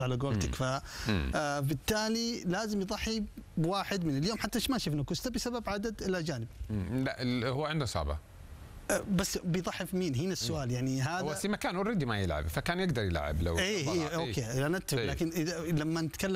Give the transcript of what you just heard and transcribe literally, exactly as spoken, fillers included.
على قولتك. فبالتالي لازم يضحي بواحد من اليوم. حتى ما شفنا كوستا بسبب عدد الاجانب. لا هو عنده صعبه بس بيضحي في مين؟ هنا السؤال. يعني هذا هو سيما كان اوريدي ما يلعب، فكان يقدر يلعب لو ايه ايه اوكي انا اتفق. لكن إذا لما نتكلم